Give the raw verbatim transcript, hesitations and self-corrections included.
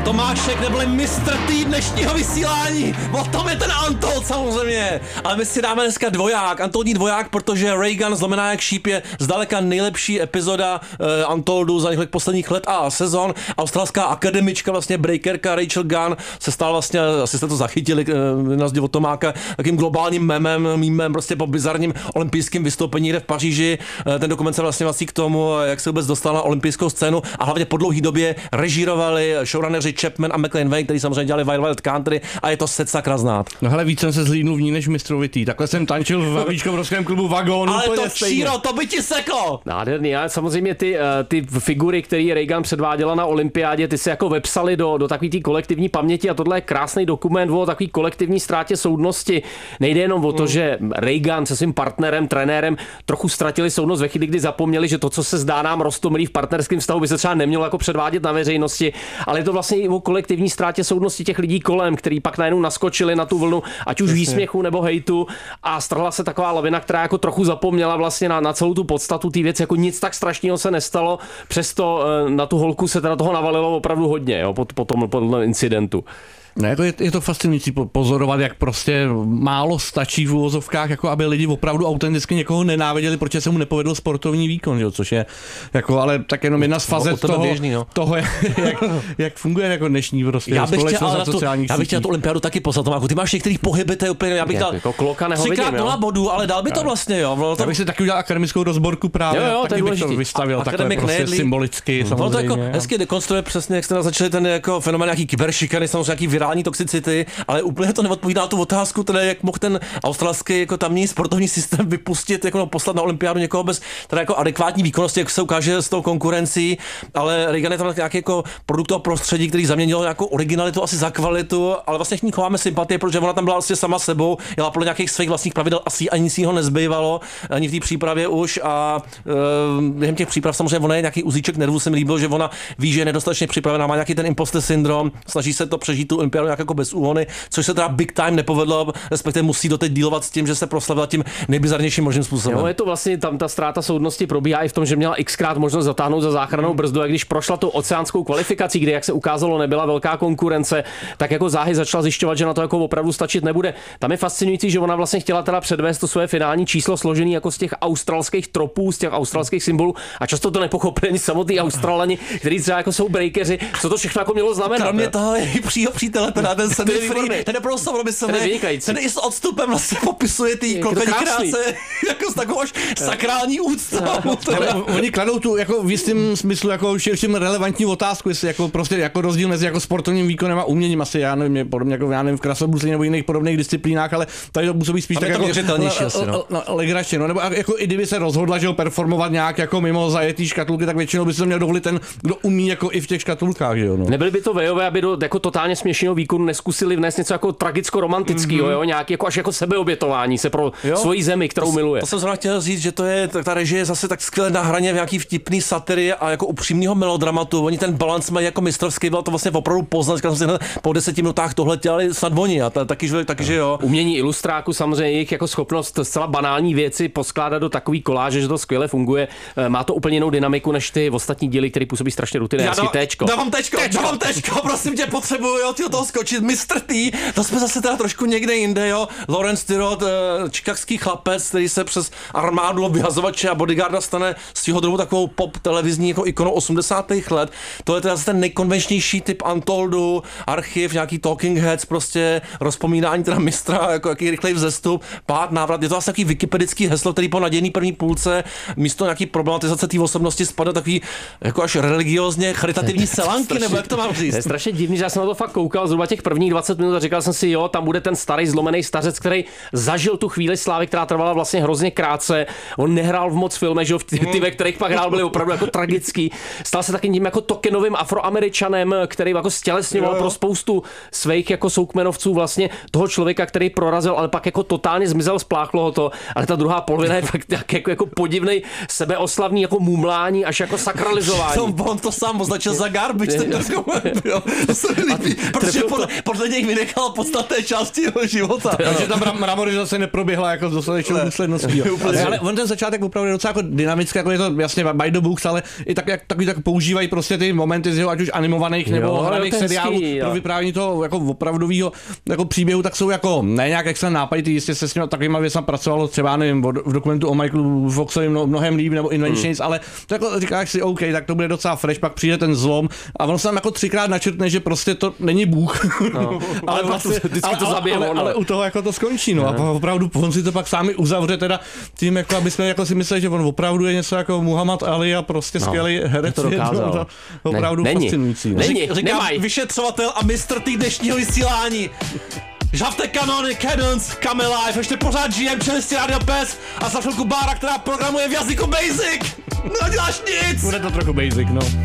Tomášek neboli mistr tý dnešního vysílání. O tom je ten Untold samozřejmě. Ale my si dáme dneska dvoják, Untoldní dvoják, protože Reagan zlomená jak šíp je zdaleka nejlepší epizoda uh, Untoldu za několik posledních let a sezon. Australská akademička, vlastně breakerka Rachel Gunn se stala vlastně, asi jste to zachytili uh, na zdi od Tomáka, takým globálním memem, mýmem prostě po bizarním olympijském vystoupení někde v Paříži. Uh, ten dokument se vlastně vlastní k tomu, jak se vůbec dostal na olympijskou scénu a hlavně po dlouhé době režírovali showrunneři Chapman a McLean Wayne, který samozřejmě dělali Wild Wild Country a je to set sakra znát. No hele, víc jsem se zlídnul v ní než mistrovitý. Takhle jsem tančil v Havlíčkovském klubu Vagón. Ale to Číro, to by ti seklo! Nádherný, ale samozřejmě ty, ty figury, které Reagan předváděla na olympiádě, ty se jako vepsaly do, do takové té kolektivní paměti a tohle je krásný dokument o takové kolektivní ztrátě soudnosti. Nejde jenom o to, mm. že Reagan se svým partnerem, trenérem trochu ztratili soudnost ve chvíli, kdy zapomněli, že to, co se zdá nám roztomilý v partnerském vztahu, by se třeba nemělo jako předvádět na veřejnosti, ale je to vlastně i o kolektivní ztrátě soudnosti těch lidí kolem, který pak najednou naskočili na tu vlnu, ať už Jasně. výsměchu nebo hejtu a strhla se taková lavina, která jako trochu zapomněla vlastně na, na celou tu podstatu té věci, jako nic tak strašného se nestalo, přesto na tu holku se teda toho navalilo opravdu hodně, jo, po, po tom, po tom incidentu. Ne, jako je, je to fascinující pozorovat, jak prostě málo stačí v uvozovkách, jako aby lidi opravdu autenticky někoho nenáviděli, protože se mu nepovedl sportovní výkon, jo, což je jako, ale tak jenom jedna z fazet no, toho, běžný, no. toho jak, jak funguje jako dnešní prostě já bych společnost chtěl, na sociálních Já bych chtěl tu olympiádu taky poslat, Tomáku. Ty máš některý pohyby, to je úplně, já bych dal jako kloka třikrát nula bodů, ale dal by to vlastně, jo. No, já bych si taky udělal akademickou rozborku právě, jo, jo, taky bych to vystavil a, takhle prostě nejedlí. Symbolicky samozřejmě. No to jako hezky dekonstruuje přesně, jak jste začali ten jako fenomén nějaký kyberšikany, samozřejmě nějaký virální toxicity. Ale úplně to neodpovídá tu otázku, teda jak mohl ten australský jako tamní sportovní systém vypustit, jako no, poslat na olympiádu někoho bez teda jako adekvátní výkonnosti, jak se ukáže s tou konkurencí, ale Reagan je tam nějaký jako produkt toho prostředí, který zaměnilo nějakou originalitu asi za kvalitu, ale vlastně k ní chováme sympatie, protože ona tam byla vlastně sama sebou, jela podle nějakých svých vlastních pravidel, asi ani nic jiného nezbývalo, ani v té přípravě už a e, během těch příprav samozřejmě ona je nějaký uzíček nervů, se mi líbilo, že ona ví, že je nedostatečně připravená, má nějaký ten imposter syndrom, snaží se to přežít tu olympiádu nějak jako bez úhony, což se teda big time nepovedlo, respektive musí doteď dealovat s tím, že se proslavila tím nejbizarnějším možným způsobem. Jo, je to vlastně tam ta ztráta soudnosti probíhá i v tom, že měla xkrát možnost zatáhnout za záchrannou brzdu, a když prošla tu oceánskou kvalifikací, kde, jak se ukázalo, nebyla velká konkurence, tak jako záhy začala zjišťovat, že na to jako opravdu stačit nebude. Tam je fascinující, že ona vlastně chtěla teda předvést to svoje finální číslo složený jako z těch australských tropů, z těch australských symbolů, a často to nepochopili ani samotní Australani, kteří třeba jako jsou breakeři, co to všechno jako mělo znamenat. Kromě toho je přího přítele, teda ten Sammy Free, ten je prostě robisový, ten i s odstupem vlastně popisuje ty klopení kráse jako s takovou až sakrální úctou. Oni kladou tu jako v jistém smyslu jako širším relevantní otázku, jestli jako prostě jako rozdíl mezi jako sportovním výkonem a uměním, asi já nevím, je podobně jako já nevím v krasobruslení nebo jiných podobných disciplínách, ale tady to působí spíš tak jako asi, no. legračně, no, nebo jako i kdyby se rozhodla, že ho performovat nějak jako mimo zajetý škatulky, tak většinou by se to měl dovolit ten, kdo umí jako i v těch škatulkách, jo, no. Nebyli by to vejové, aby do jako totálně směšného výkonu neskusili vnést něco jako tragicko-romantický, mm-hmm. jo, nějaký jako až jako sebeobětování se pro jo? svoji zemi, kterou to, miluje. To jsem zrovna chtěl říct, že to je ta režie je zase tak skvěle na hraně v nějaký vtipný satiry a jako upřímného melodramatu. Oni ten balans mají jako mistrovský, bylo to vlastně opravdu poznat, že jsem si po deseti minutách tohle dělali snad oni a taky, že, taky, že jo. Umění ilustráku, samozřejmě jejich jako schopnost zcela banální věci poskládat do takový koláže, že to skvěle funguje. Má to úplně jinou dynamiku než ty ostatní díly, které působí strašně rutině. Já téčko. Dávám téčko, dávám téčko, prosím tě, potřebuju jo, ty toho skočit. mistr T, to jsme zase teda trošku někde jinde, jo. Lawrence Tyrod, chicagský chlapec, který se přes armádu vyhazovače a bodyguarda stane svýho druhu takovou pop televizní jako ikonou osmdesátých let. To je teda ten nejkonvenčnější typ Untoldu, archiv, nějaký Talking Heads, prostě rozpomínání teda mistra, jako jaký rychlej vzestup, pád, návrat. Je to asi takový wikipedický heslo, který po nadějný první půlce místo nějaký problematizace té osobnosti spadne takový jako až religiózně charitativní selanky, nebo jak to mám říct? To je strašně divný, že já jsem na to fakt koukal zhruba těch prvních dvacet minut a říkal jsem si, jo, tam bude ten starý zlomený stařec, který zažil tu chvíli slávy, která trvala vlastně hrozně krátce. On nehrál v moc filmech, že ty, ty, ve kterých pak hrál, byly opravdu jako tragický. Stal se taky tím jako tokenovým Afroameričanem, který jako stělesňoval pro spoustu svých jako soukmenovců vlastně toho člověka, který prorazil, ale pak jako totálně zmizel, spláchlo ho to. Ale ta druhá polovina je fakt tak jako, jako podivnej sebeoslavný jako mumlání až jako sakralizování. On to sám označil za garbage, ten dokument, jo. To se mi líbí, protože Protože podle, podle něj vynechal podstatné části jeho života. Takže ta mra- mramorizace neproběhla jako s dostatečnou důsledností. Ale, ale on ten začátek opravdu je docela jako dynamický, jako je to jasně by the books, ale i tak, jak takový tak používají prostě ty momenty z jeho ať už animovaných nebo Jo, hraných jo, to je seriálů hezký, pro jo. vyprávění toho jako opravdového jako příběhu, tak jsou jako ne nějak jak se nápaditý, jistě se s těmi takovýma věcmi pracovalo třeba nevím, v dokumentu o Michaelu Foxovi mno, mnohem líp nebo Inventions, hmm. ale to jako říkáš si OK, tak to bude docela fresh, pak přijde ten zlom a ono se tam jako třikrát načrtne, že prostě to není Bůh. No. ale vlastně, vždycky to ale, zabije ale, ono. ale u toho jako to skončí, no. A opravdu on si to pak sami uzavře teda tím, jako aby jsme jako si mysleli, že on opravdu je něco jako Muhammad Ali a prostě no, skvělý herec. to dokázal. To, to opravdu ne, fascinující. No. Není, Říká nemaj. vyšetřovatel a mistr týdnešního vysílání. Žavte kanony, Cadence, Come Alive, ještě pořád žijem, čelistí Radio Pes a za chvilku Bára, která programuje v jazyku Basic. No děláš nic. Bude to trochu basic, no.